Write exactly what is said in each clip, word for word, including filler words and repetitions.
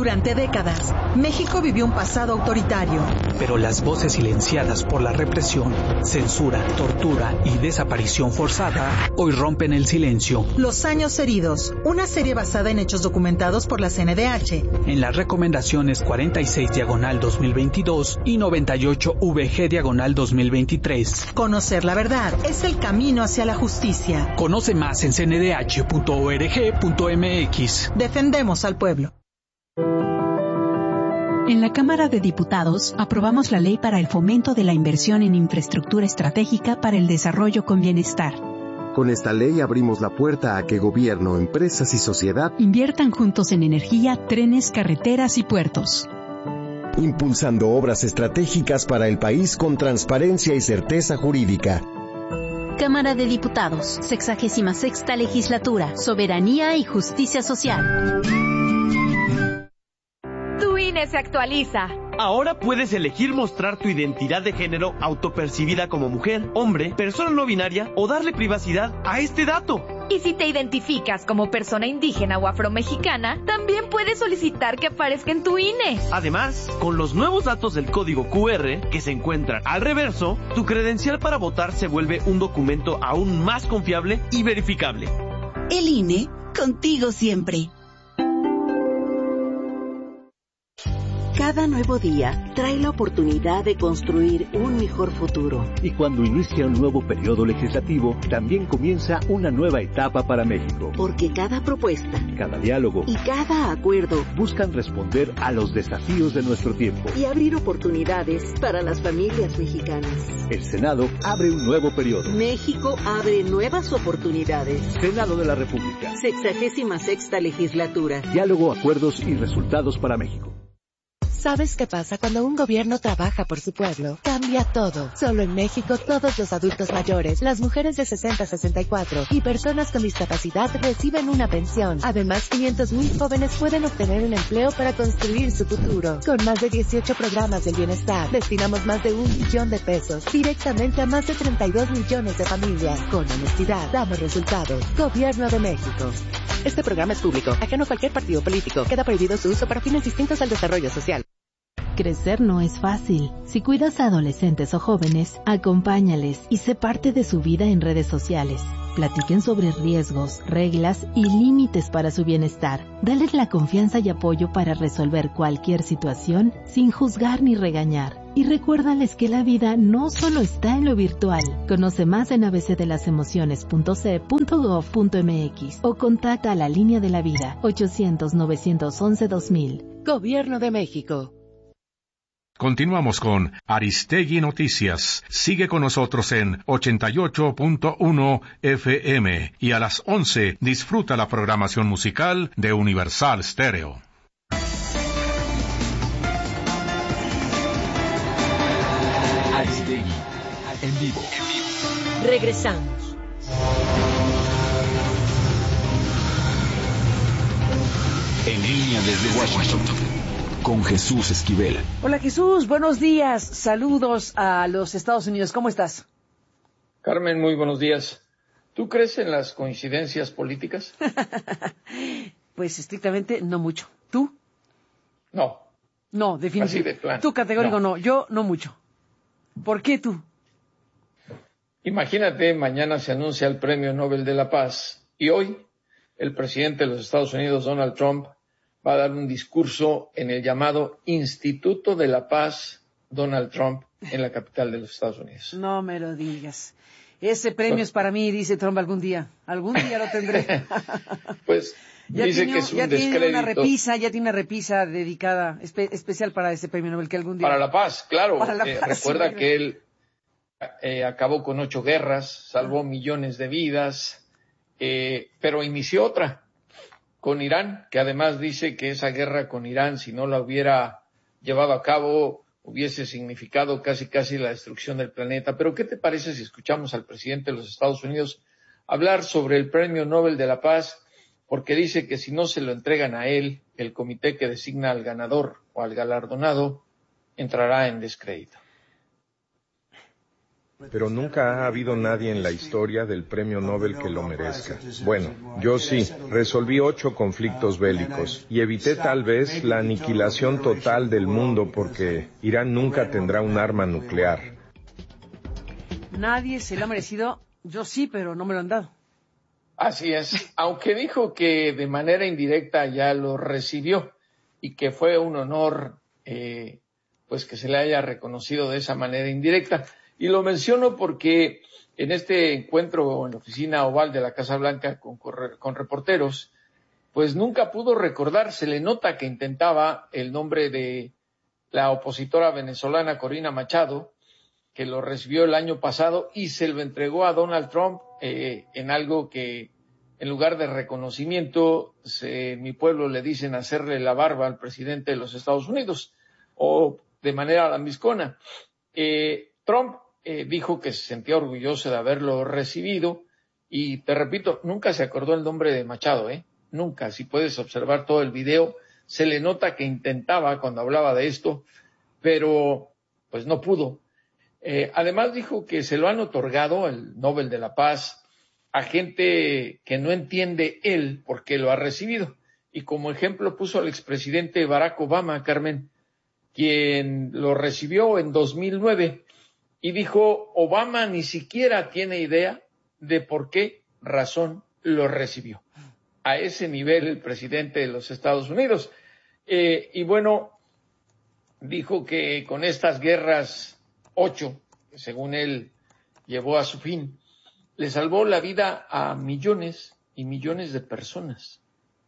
Durante décadas, México vivió un pasado autoritario. Pero las voces silenciadas por la represión, censura, tortura y desaparición forzada hoy rompen el silencio. Los años heridos, una serie basada en hechos documentados por la C N D H. En las recomendaciones cuarenta y seis diagonal dos mil veintidós y noventa y ocho V G diagonal dos mil veintitrés. Conocer la verdad es el camino hacia la justicia. Conoce más en c n d h punto org punto m x. Defendemos al pueblo. En la Cámara de Diputados aprobamos la ley para el fomento de la inversión en infraestructura estratégica para el desarrollo con bienestar. Con esta ley abrimos la puerta a que gobierno, empresas y sociedad inviertan juntos en energía, trenes, carreteras y puertos. Impulsando obras estratégicas para el país con transparencia y certeza jurídica. Cámara de Diputados, sexagésima sexta legislatura, soberanía y justicia social. Tu I N E se actualiza. Ahora puedes elegir mostrar tu identidad de género autopercibida como mujer, hombre, persona no binaria o darle privacidad a este dato. Y si te identificas como persona indígena o afromexicana, también puedes solicitar que aparezca en tu I N E. Además, con los nuevos datos del código Q R que se encuentran al reverso, tu credencial para votar se vuelve un documento aún más confiable y verificable. El I N E, contigo siempre. Cada nuevo día trae la oportunidad de construir un mejor futuro. Y cuando inicia un nuevo periodo legislativo, también comienza una nueva etapa para México. Porque cada propuesta, cada diálogo y cada acuerdo buscan responder a los desafíos de nuestro tiempo y abrir oportunidades para las familias mexicanas. El Senado abre un nuevo periodo. México abre nuevas oportunidades. Senado de la República. Sexagésima sexta legislatura. Diálogo, acuerdos y resultados para México. ¿Sabes qué pasa cuando un gobierno trabaja por su pueblo? Cambia todo. Solo en México, todos los adultos mayores, las mujeres de sesenta a sesenta y cuatro y personas con discapacidad reciben una pensión. Además, quinientos mil jóvenes pueden obtener un empleo para construir su futuro. Con más de dieciocho programas del bienestar, destinamos más de un billón de pesos directamente a más de treinta y dos millones de familias. Con honestidad, damos resultados. Gobierno de México. Este programa es público, ajeno a cualquier partido político. Queda prohibido su uso para fines distintos al desarrollo social. Crecer no es fácil. Si cuidas a adolescentes o jóvenes, acompáñales y sé parte de su vida en redes sociales. Platiquen sobre riesgos, reglas y límites para su bienestar. Dales la confianza y apoyo para resolver cualquier situación sin juzgar ni regañar. Y recuérdales que la vida no solo está en lo virtual. Conoce más en a b c de las emociones punto c punto gov punto m x o contacta a la línea de la vida ochocientos, novecientos once, dos mil. Gobierno de México. Continuamos con Aristegui Noticias. Sigue con nosotros en ochenta y ocho punto uno F M y a las once disfruta la programación musical de Universal Stereo. Aristegui, en vivo. Regresamos. En línea desde Washington, con Jesús Esquivel. Hola Jesús, buenos días. Saludos a los Estados Unidos. ¿Cómo estás? Carmen, muy buenos días. ¿Tú crees en las coincidencias políticas? Pues estrictamente no mucho. ¿Tú? No. No, definitivamente. Así de plano. Tú categórico no. no, yo no mucho. ¿Por qué tú? Imagínate, mañana se anuncia el Premio Nobel de la Paz y hoy el presidente de los Estados Unidos, Donald Trump, va a dar un discurso en el llamado Instituto de la Paz Donald Trump en la capital de los Estados Unidos. No me lo digas. Ese premio so, es para mí, dice Trump, algún día. Algún día lo tendré. Pues ya dice tiene, que es un ya descrédito. Tiene una repisa, ya tiene una repisa dedicada, espe, especial para ese premio Nobel que algún día... Para la paz, claro. Para la eh, paz, recuerda sí, que él eh, acabó con ocho guerras, salvó millones de vidas, eh, pero inició otra con Irán, que además dice que esa guerra con Irán, si no la hubiera llevado a cabo, hubiese significado casi casi la destrucción del planeta. Pero ¿qué te parece si escuchamos al presidente de los Estados Unidos hablar sobre el Premio Nobel de la Paz? Porque dice que si no se lo entregan a él, el comité que designa al ganador o al galardonado entrará en descrédito. pero nunca ha habido nadie en la historia del premio Nobel que lo merezca. Bueno, yo sí, resolví ocho conflictos bélicos y evité tal vez la aniquilación total del mundo porque Irán nunca tendrá un arma nuclear. Nadie se lo ha merecido, yo sí, pero no me lo han dado. Así es, aunque dijo que de manera indirecta ya lo recibió y que fue un honor eh, pues que se le haya reconocido de esa manera indirecta. Y lo menciono porque en este encuentro en la oficina oval de la Casa Blanca con, con reporteros, pues nunca pudo recordar, se le nota que intentaba el nombre de la opositora venezolana Corina Machado, que lo recibió el año pasado y se lo entregó a Donald Trump eh, en algo que en lugar de reconocimiento, se, mi pueblo le dicen hacerle la barba al presidente de los Estados Unidos o de manera lambiscona. Eh, Trump eh, dijo que se sentía orgulloso de haberlo recibido y te repito, nunca se acordó el nombre de Machado, ¿eh? Nunca. Si puedes observar todo el video, se le nota que intentaba cuando hablaba de esto, pero pues no pudo. Eh, además dijo que se lo han otorgado el Nobel de la Paz a gente que no entiende él por qué lo ha recibido. Y como ejemplo puso al expresidente Barack Obama, Carmen, quien lo recibió en dos mil nueve y dijo, Obama ni siquiera tiene idea de por qué razón lo recibió. A ese nivel el presidente de los Estados Unidos. Eh, y bueno, dijo que con estas guerras ocho, que según él llevó a su fin, le salvó la vida a millones y millones de personas.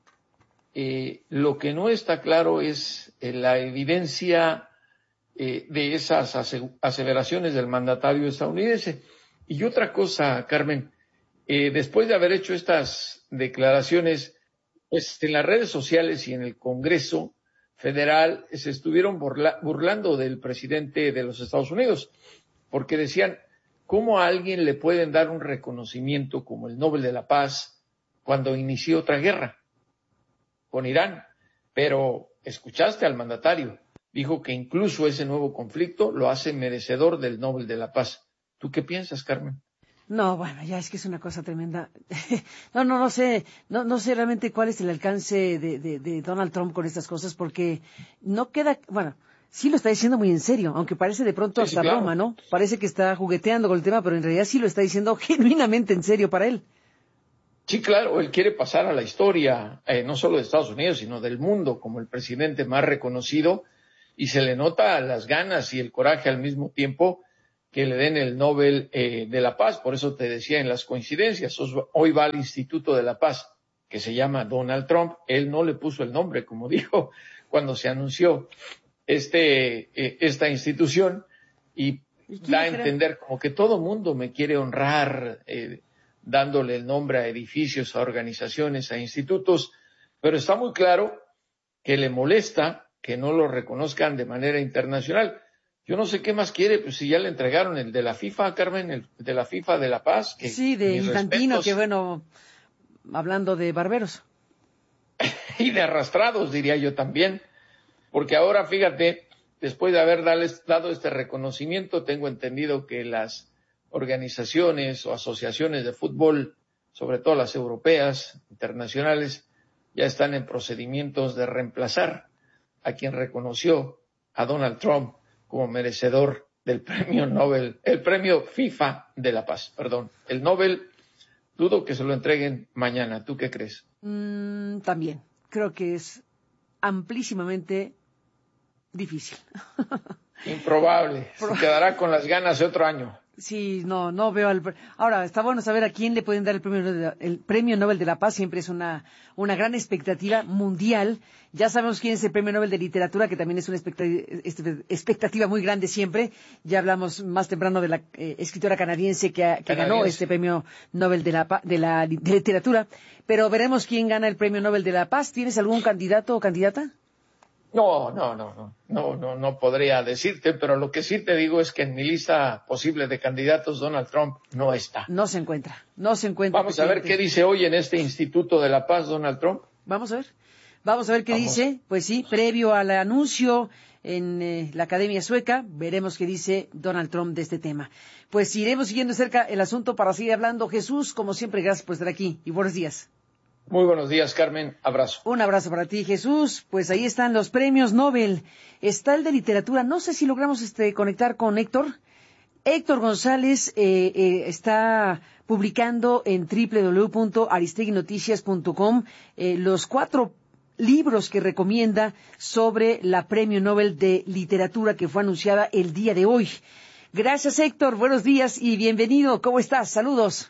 Eh, lo que no está claro es eh, la evidencia eh, de esas aseveraciones del mandatario estadounidense. Y otra cosa, Carmen, eh, después de haber hecho estas declaraciones, pues en las redes sociales y en el Congreso Federal se estuvieron burla, burlando del presidente de los Estados Unidos, porque decían, ¿cómo a alguien le pueden dar un reconocimiento como el Nobel de la Paz cuando inició otra guerra con Irán? Pero escuchaste al mandatario, dijo que incluso ese nuevo conflicto lo hace merecedor del Nobel de la Paz. ¿Tú qué piensas, Carmen? No, bueno, ya es que es una cosa tremenda. No, no, no sé, no, no sé realmente cuál es el alcance de, de, de Donald Trump con estas cosas, porque no queda, bueno, sí lo está diciendo muy en serio, aunque parece de pronto hasta sí, sí, claro. broma, ¿no? Parece que está jugueteando con el tema, pero en realidad sí lo está diciendo genuinamente en serio para él. Sí, claro, él quiere pasar a la historia, eh, no solo de Estados Unidos, sino del mundo, como el presidente más reconocido, y se le nota las ganas y el coraje al mismo tiempo que le den el Nobel eh, de la Paz. Por eso te decía en las coincidencias, hoy va al Instituto de la Paz, que se llama Donald Trump. Él no le puso el nombre, como dijo cuando se anunció este eh, esta institución, y da a entender como que todo mundo me quiere honrar, eh, dándole el nombre a edificios, a organizaciones, a institutos, pero está muy claro que le molesta que no lo reconozcan de manera internacional. Yo no sé qué más quiere, pues si ya le entregaron el de la FIFA, Carmen, el de la FIFA de La Paz. Que, sí, de Infantino, respetos. Que bueno, hablando de barberos. Y de arrastrados, diría yo también, porque ahora, fíjate, después de haber dado este reconocimiento, tengo entendido que las organizaciones o asociaciones de fútbol, sobre todo las europeas, internacionales, ya están en procedimientos de reemplazar a quien reconoció a Donald Trump como merecedor del premio Nobel, el premio FIFA de la Paz, perdón. El Nobel, dudo que se lo entreguen mañana. ¿Tú qué crees? Mm, también. Creo que es amplísimamente difícil. Improbable. Se quedará con las ganas de otro año. Sí, no, no veo al... Ahora, está bueno saber a quién le pueden dar el premio, de, el premio Nobel de la Paz. Siempre es una, una gran expectativa mundial. Ya sabemos quién es el premio Nobel de Literatura, que también es una expectativa, expectativa muy grande siempre. Ya hablamos más temprano de la eh, escritora canadiense que, que canadiense. ganó este premio Nobel de la, de la de Literatura. Pero veremos quién gana el premio Nobel de la Paz. ¿Tienes algún candidato o candidata? No, no, no, no, no, no, no podría decirte, pero lo que sí te digo es que en mi lista posible de candidatos Donald Trump no está. No se encuentra, no se encuentra. Vamos a ver qué dice hoy en este Instituto de la Paz Donald Trump. Vamos a ver. Vamos a ver qué Vamos. dice. Pues sí, previo al anuncio en eh, la Academia Sueca, veremos qué dice Donald Trump de este tema. Pues iremos siguiendo cerca el asunto para seguir hablando. Jesús, como siempre, gracias por estar aquí y buenos días. Muy buenos días, Carmen. Abrazo. Un abrazo para ti, Jesús. Pues ahí están los premios Nobel. Está el de literatura. No sé si logramos este conectar con Héctor. Héctor González eh, eh, está publicando en doble u doble u doble u punto aristegui noticias punto com eh, los cuatro libros que recomienda sobre la Premio Nobel de Literatura que fue anunciada el día de hoy. Gracias, Héctor. Buenos días y bienvenido. ¿Cómo estás? Saludos.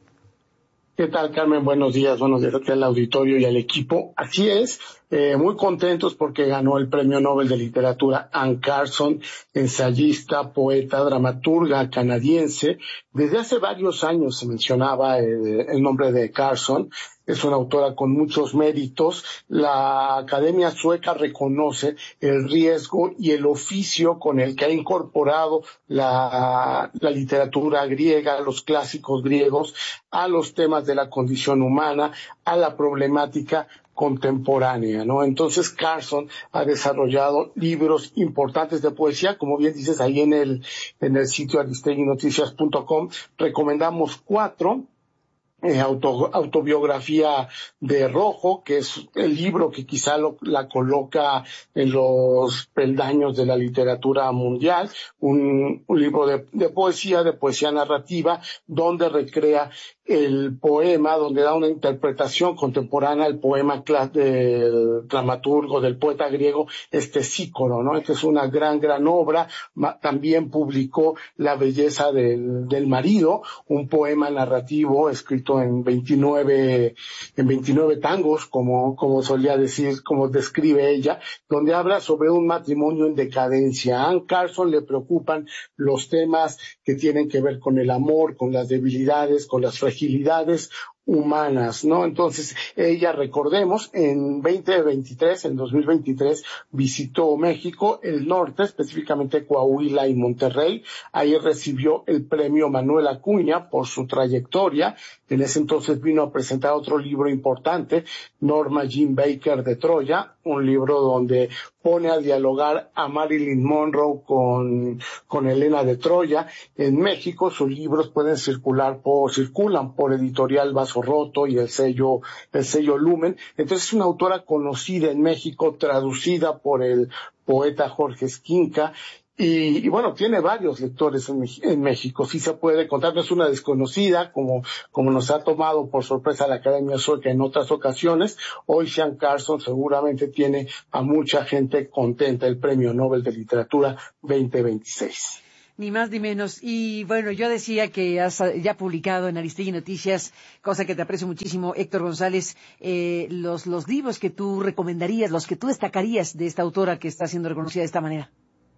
¿Qué tal, Carmen? Buenos días, buenos días al auditorio y al equipo. Así es, eh, muy contentos porque ganó el Premio Nobel de Literatura Anne Carson, ensayista, poeta, dramaturga canadiense. Desde hace varios años se mencionaba el, el nombre de Carson. Es una autora con muchos méritos. La Academia Sueca reconoce el riesgo y el oficio con el que ha incorporado la, la literatura griega, los clásicos griegos, a los temas de la condición humana, a la problemática contemporánea, ¿no? Entonces Carson ha desarrollado libros importantes de poesía, como bien dices ahí en el en el sitio aristegui noticias punto com. Recomendamos cuatro. Eh, auto, autobiografía de Rojo, que es el libro que quizá lo, la coloca en los peldaños de la literatura mundial, un, un libro de, de poesía, de poesía narrativa, donde recrea el poema, donde da una interpretación contemporánea al poema del dramaturgo, del poeta griego, este Sícoro, ¿no? Esta es una gran, gran obra. También publicó La belleza del, del marido, un poema narrativo escrito en veintinueve, en veintinueve tangos, como, como solía decir, como describe ella, donde habla sobre un matrimonio en decadencia. A Anne Carson le preocupan los temas que tienen que ver con el amor, con las debilidades, con las fragilidades humanas, ¿no? Entonces, ella, recordemos, en veinte veintitrés, en dos mil veintitrés, visitó México, el norte, específicamente Coahuila y Monterrey. Ahí recibió el premio Manuel Acuña por su trayectoria. En ese entonces vino a presentar otro libro importante, Norma Jean Baker de Troya, un libro donde pone a dialogar a Marilyn Monroe con, con Helena de Troya. En México sus libros pueden circular por, circulan por Editorial Vaso Roto y el sello, el sello Lumen. Entonces es una autora conocida en México, traducida por el poeta Jorge Esquinca. Y, y bueno, tiene varios lectores en, en México, sí se puede contar, no es una desconocida, como, como nos ha tomado por sorpresa la Academia Sueca en otras ocasiones. Hoy Anne Carson seguramente tiene a mucha gente contenta, el Premio Nobel de Literatura veinte veintiséis. Ni más ni menos. Y bueno, yo decía que has ya publicado en Aristegui Noticias, cosa que te aprecio muchísimo, Héctor González, eh, los, los libros que tú recomendarías, los que tú destacarías de esta autora que está siendo reconocida de esta manera.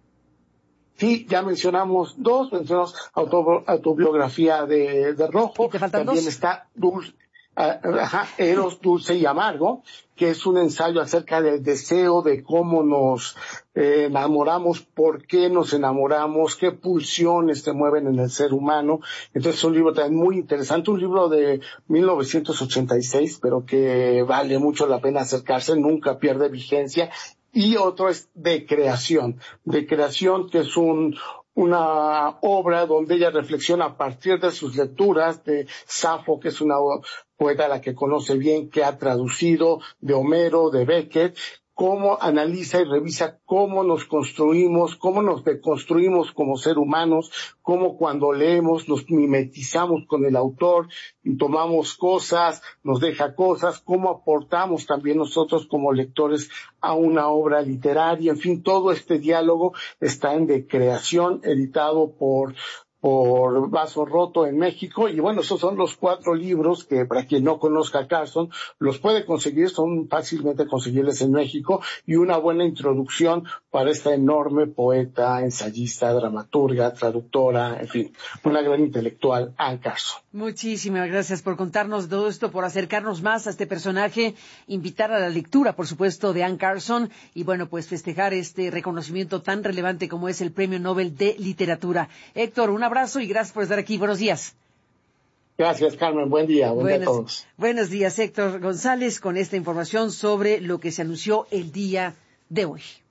Sí, ya mencionamos dos, mencionamos auto, autobiografía de, de Rojo. ¿Y te faltan También dos? está Dulce, uh, ajá, Eros, Dulce y Amargo, que es un ensayo acerca del deseo, de cómo nos eh, enamoramos, por qué nos enamoramos, qué pulsiones se mueven en el ser humano. Entonces es un libro también muy interesante, un libro de mil novecientos ochenta y seis, pero que vale mucho la pena acercarse, nunca pierde vigencia. Y otro es De Creación, De Creación, que es un una obra donde ella reflexiona a partir de sus lecturas de Safo, que es una poeta a la que conoce bien, que ha traducido, de Homero, de Beckett, cómo analiza y revisa cómo nos construimos, cómo nos deconstruimos como ser humanos, cómo cuando leemos nos mimetizamos con el autor y tomamos cosas, nos deja cosas, cómo aportamos también nosotros como lectores a una obra literaria. En fin, todo este diálogo está en De Creación, editado por por Vaso Roto en México. Y bueno, esos son los cuatro libros que, para quien no conozca a Carson, los puede conseguir, son fácilmente conseguibles en México, y una buena introducción para esta enorme poeta, ensayista, dramaturga, traductora, en fin, una gran intelectual, Anne Carson. Muchísimas gracias por contarnos todo esto, por acercarnos más a este personaje, invitar a la lectura, por supuesto, de Anne Carson, y bueno, pues festejar este reconocimiento tan relevante como es el Premio Nobel de Literatura. Héctor, un abrazo y gracias por estar aquí. Buenos días. Gracias, Carmen. Buen día. Buen buenos, día a todos. Buenos días, Héctor González, con esta información sobre lo que se anunció el día de hoy.